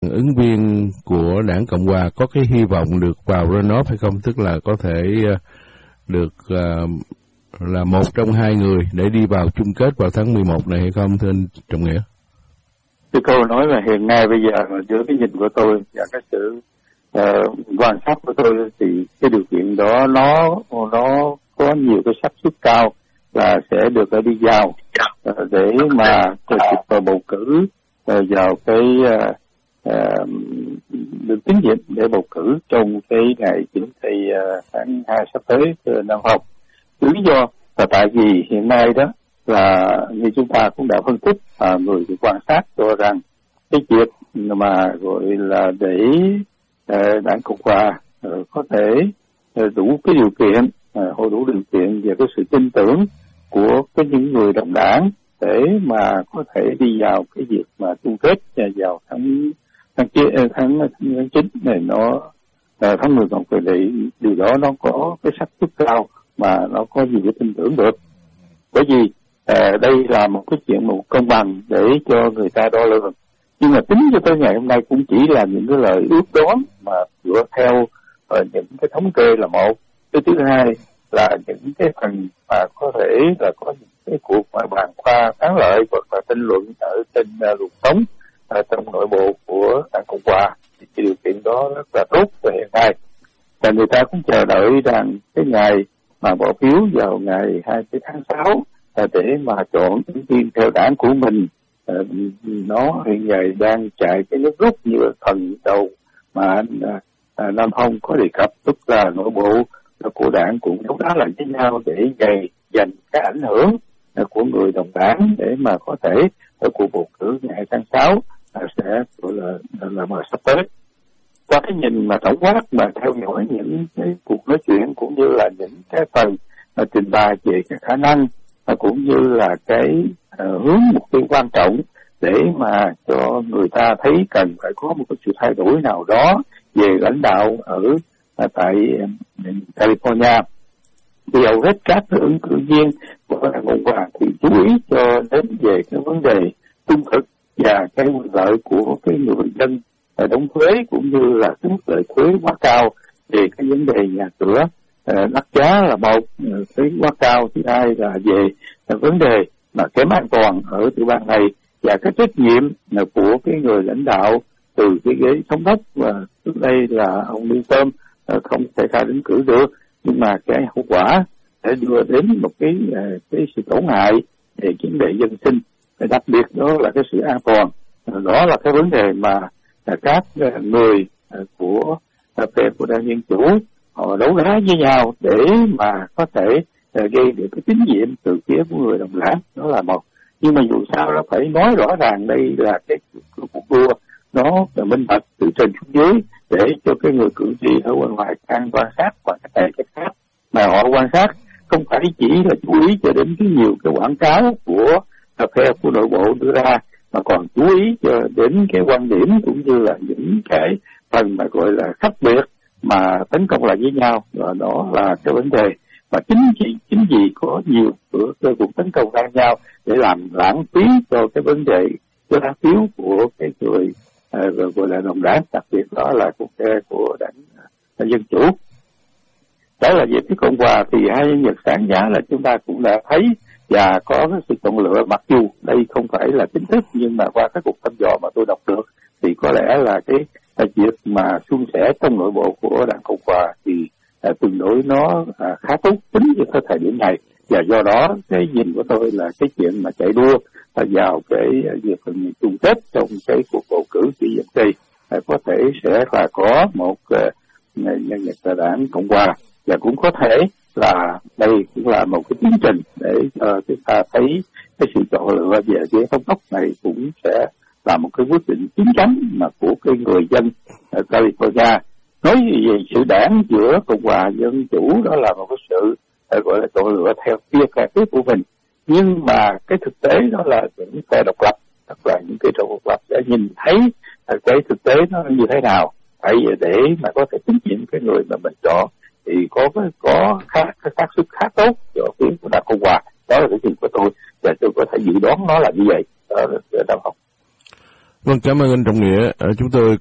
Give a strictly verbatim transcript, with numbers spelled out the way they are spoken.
ứng viên của đảng Cộng hòa có cái hy vọng được vào runoff hay không, tức là có thể được uh, là một trong hai người để đi vào chung kết vào tháng mười một này hay không, thưa anh Trọng Nghĩa? Cái câu nói là hiện nay bây giờ mà giữa cái nhìn của tôi và cái sự uh, quan sát của tôi thì cái điều kiện đó nó nó có nhiều cái xác suất cao là sẽ được đi vào uh, để mà kịp vào bầu cử uh, vào cái uh, uh, được tín nhiệm để bầu cử trong cái ngày chính thị uh, tháng hai sắp tới uh, năm học. Lý do là tại vì hiện nay đó là như chúng ta cũng đã phân tích, à, người quan sát cho rằng cái việc mà gọi là để uh, đảng Cộng hòa uh, có thể uh, đủ cái điều kiện, uh, họ đủ điều kiện về cái sự tin tưởng của cái những người đồng đảng để mà có thể đi vào cái việc mà chung kết vào tháng tháng tháng tháng chín này, nó uh, tháng mười một thì điều đó nó có cái xác suất cao mà nó có gì để tin tưởng được, bởi vì à, đây là một cái chuyện một công bằng để cho người ta đo lường. Nhưng mà tính cho tới ngày hôm nay cũng chỉ là những cái lời ước đoán mà dựa theo uh, những cái thống kê là một. Cái thứ hai là những cái phần mà có thể là có những cái cuộc mà bàn khoa thắng lợi hoặc là tranh luận ở trên uh, luồng sống uh, trong nội bộ của đảng Cộng hòa, thì cái điều kiện đó rất là tốt về hiện nay. Và người ta cũng chờ đợi rằng cái ngày mà bỏ phiếu vào ngày hai mươi tháng sáu để mà chọn ứng viên theo đảng của mình, nó hiện giờ đang chạy cái nước rút như phần đầu mà anh Nam Phong có đề cập, tức là nội bộ của đảng cũng đấu đá lại với nhau để giành giành cái ảnh hưởng của người đồng đảng để mà có thể ở cuộc bầu cử ngày hai tháng sáu sẽ gọi là là mà sắp tới. Qua cái nhìn mà tổng quát mà theo dõi những cái cuộc nói chuyện cũng như là những cái phần mà trình bày về cái khả năng và cũng như là cái uh, hướng mục tiêu quan trọng để mà cho người ta thấy cần phải có một cái sự thay đổi nào đó về lãnh đạo ở uh, tại uh, California. Thì hầu hết các ứng cử viên của đảng Cộng hòa thì chú ý cho đến về cái vấn đề trung thực và cái quyền lợi của cái người dân đóng thuế, cũng như là cái mức lợi thuế quá cao về cái vấn đề nhà cửa đắt giá là một, thuế quá cao. Thứ hai là về vấn đề mà kém an toàn ở tiểu bang này và cái trách nhiệm của cái người lãnh đạo từ cái ghế thống đốc, và trước đây là ông Newsom không thể ra ứng cử được, nhưng mà cái hậu quả sẽ đưa đến một cái cái sự tổn hại về vấn đề dân sinh, đặc biệt đó là cái sự an toàn. Đó là cái vấn đề mà các người của phe của đảng Dân Chủ họ đấu đá với nhau để mà có thể gây được cái tín nhiệm từ phía của người đồng đảng, đó là một. Nhưng mà dù sao nó phải nói rõ ràng đây là cái cuộc đua nó minh bạch từ trên xuống dưới để cho cái người cử tri ở bên ngoài can quan sát và cái này cái khác, mà họ quan sát không phải chỉ là chú ý cho đến cái nhiều cái quảng cáo của phe của nội bộ đưa ra, mà còn chú ý cho đến cái quan điểm cũng như là những cái phần mà gọi là khác biệt mà tấn công lại với nhau. Và đó là cái vấn đề mà chính vì chính vì có nhiều cái cuộc tấn công ra nhau để làm lãng phí cho cái vấn đề cái lá phiếu của cái người uh, gọi là đồng đảng, đặc biệt đó là cuộc phe của đảng uh, Dân Chủ. Đó là về phía Cộng hòa thì hai nhân vật sáng giá là chúng ta cũng đã thấy và có cái sự chọn lựa, mặc dù đây không phải là chính thức, nhưng mà qua các cuộc thăm dò mà tôi đọc được thì có lẽ là cái, cái việc mà suôn sẻ trong nội bộ của đảng Cộng hòa thì à, tương đối nó à, khá tốt tính cho thời điểm này, và do đó cái nhìn của tôi là cái chuyện mà chạy đua à, vào cái việc chung kết trong cái cuộc bầu cử chỉ nhiệm kỳ à, có thể sẽ là có một à, nhân vật đảng Cộng hòa, và cũng có thể là đây cũng là một cái tiến trình để uh, chúng ta thấy cái sự chọn lựa về ghế thống đốc này cũng sẽ là một cái quyết định chính chắn mà của cái người dân uh, California. Nói về sự đảng giữa Cộng hòa Dân Chủ, đó là một cái sự uh, gọi là chọn lựa theo phía phe phía của mình, nhưng mà cái thực tế đó là những phe độc lập, tức là những cái độc lập sẽ nhìn thấy uh, cái thực tế nó như thế nào, phải để mà có thể tín nhiệm cái người mà mình chọn thì có có khá cái xác suất khá tốt cho phía của đảng Cộng hòa. Đó là cái chuyện của tôi và tôi có thể dự đoán nó là như vậy. Đó là đảng Cộng. Vâng, cảm ơn anh Trọng Nghĩa. Chúng tôi